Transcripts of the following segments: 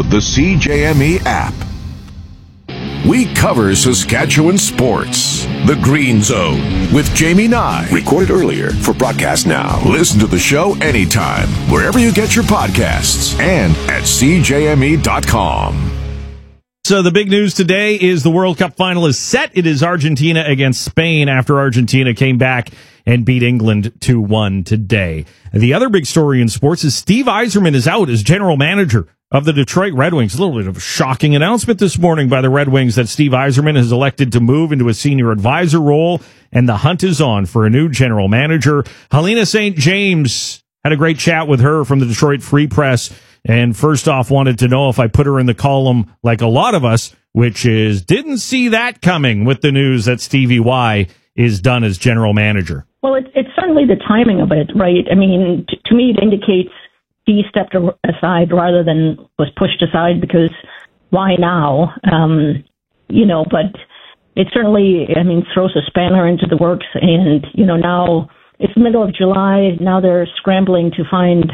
download the CJME app. We cover Saskatchewan sports. The Green Zone with Jamie Nye. Recorded earlier for broadcast now. Listen to the show anytime, wherever you get your podcasts, and at CJME.com. So the big news today is the World Cup final is set. It is Argentina against Spain after Argentina came back and beat England 2-1 today. The other big story in sports is Steve Yzerman is out as general manager of the Detroit Red Wings. A little bit of a shocking announcement this morning by the Red Wings that Steve Yzerman has elected to move into a senior advisor role, and the hunt is on for a new general manager. Helena St. James had a great chat with her from the Detroit Free Press, and first off wanted to know if I put her in the column like a lot of us, which is didn't see that coming with the news that Stevie Y is done as general manager. Well, it's certainly the timing of it, right? I mean, to me, it indicates he stepped aside rather than was pushed aside, because why now? But it certainly, throws a spanner into the works. And, now it's the middle of July. Now they're scrambling to find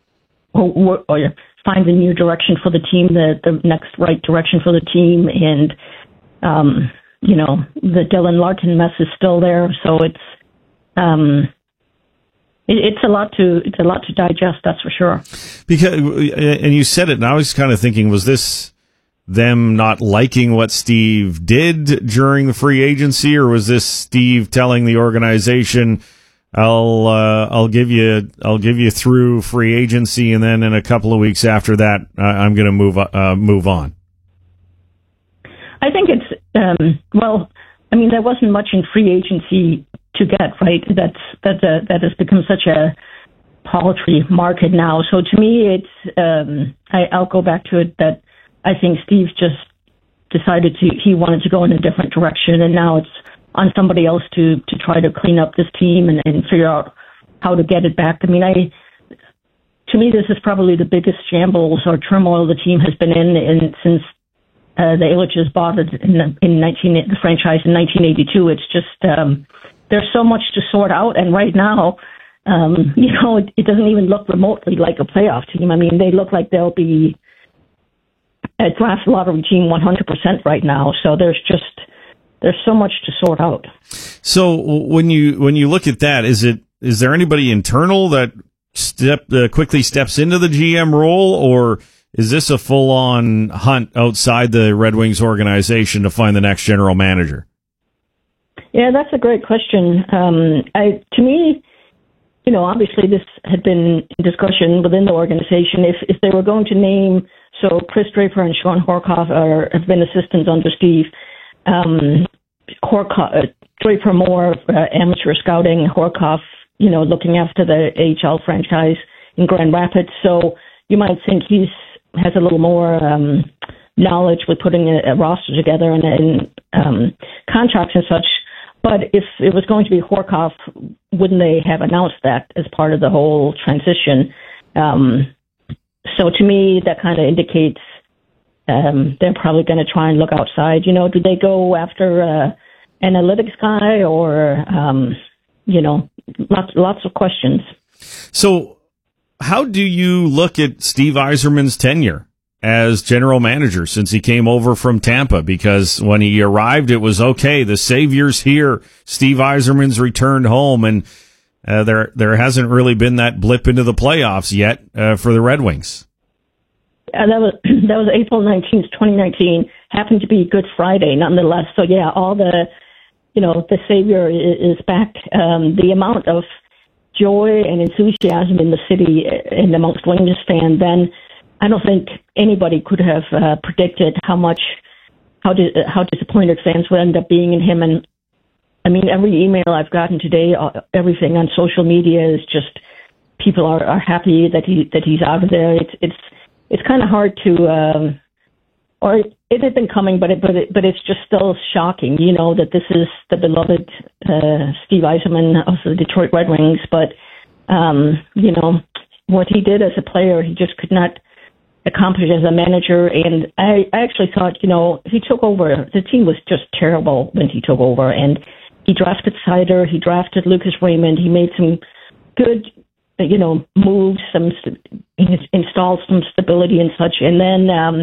a new direction for the team, the next right direction for the team. And, the Dylan Larkin mess is still there. So it's a lot to digest, that's for sure. Because, and you said it, and I was kind of thinking, was this them not liking what Steve did during the free agency, or was this Steve telling the organization, I'll give you through free agency, and then in a couple of weeks after that, I'm going to move on? I think it's there wasn't much in free agency to get, right? That has become such a paltry market now. So to me, it's I'll go back to it that I think Steve just decided he wanted to go in a different direction, and now it's on somebody else to try to clean up this team and figure out how to get it back. To me, this is probably the biggest shambles or turmoil the team has been in since the Ilitches bought it the franchise in 1982. It's just there's so much to sort out, and right now, it doesn't even look remotely like a playoff team. They look like they'll be a draft lottery team 100% right now. So there's so much to sort out. So when you look at that, is there anybody internal that quickly steps into the GM role, or is this a full-on hunt outside the Red Wings organization to find the next general manager? Yeah, that's a great question. To me, obviously this had been in discussion within the organization. If they were going to name, so Chris Draper and Sean Horkoff have been assistants under Steve. Draper more amateur scouting, Horkoff, looking after the AHL franchise in Grand Rapids. So you might think he has a little more knowledge with putting a roster together and contracts and such. But if it was going to be Horkoff, wouldn't they have announced that as part of the whole transition? So to me, that kind of indicates they're probably going to try and look outside. Do they go after analytics guy or, lots of questions. So how do you look at Steve Yzerman's tenure as general manager since he came over from Tampa? Because when he arrived, it was, okay, the savior's here. Steve Yzerman's returned home, and there hasn't really been that blip into the playoffs yet for the Red Wings. That was April 19th, 2019. Happened to be Good Friday, nonetheless. So yeah, all the savior is back. The amount of joy and enthusiasm in the city and amongst Rangers fans, then I don't think anybody could have predicted how disappointed fans would end up being in him. And every email I've gotten today, everything on social media is just people are happy that he's out of there. It's kind of hard to, or it had been coming, but it's just still shocking, that this is the beloved Steve Yzerman of the Detroit Red Wings. But what he did as a player, he just could not accomplish as a manager. And I actually thought, he took over. The team was just terrible when he took over, and he drafted Seider, he drafted Lucas Raymond, he made some good moves, installed some stability and such. And then